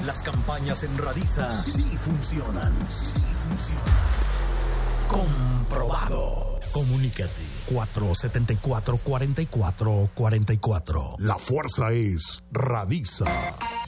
Las campañas en Radiza sí funcionan. Sí funcionan. Comprobado. Comunícate 474-4444. La fuerza es Radiza.